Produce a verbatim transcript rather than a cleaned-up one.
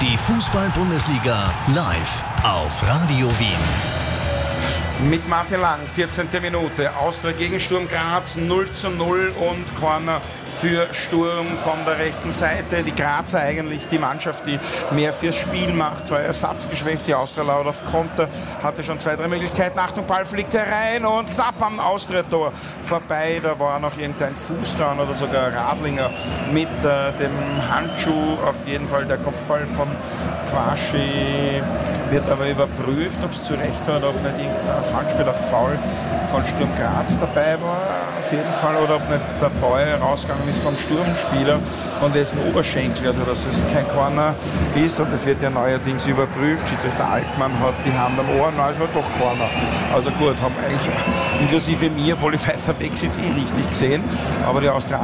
Die Fußball-Bundesliga live auf Radio Wien. Mit Martin Lang, vierzehnte Minute, Austria gegen Sturm Graz, null zu null und Corner für Sturm von der rechten Seite. Die Grazer eigentlich die Mannschaft, die mehr fürs Spiel macht, zwei ersatzgeschwächt. Die Austria laut auf Konter, hatte schon zwei, drei Möglichkeiten. Achtung, Ball fliegt herein und knapp am Austria-Tor vorbei. Da war noch irgendein Fuß dran oder sogar Radlinger mit äh, dem Handschuh. Auf jeden Fall der Kopfball von Quaschi wird aber überprüft, ob es zu Recht war oder ob nicht irgendein Handspieler-Foul von Sturm Graz dabei war. Auf jeden Fall. Oder ob nicht der Ball rausgegangen ist vom Sturmspieler, von dessen Oberschenkel, also dass es kein Corner ist, und das wird ja neuerdings überprüft. Schiedsrichter Altmann hat die Hand am Ohr, na, es war doch Corner. Also gut, haben eigentlich inklusive mir, obwohl ich weiter weg sitze, eh richtig gesehen, aber die Austrianer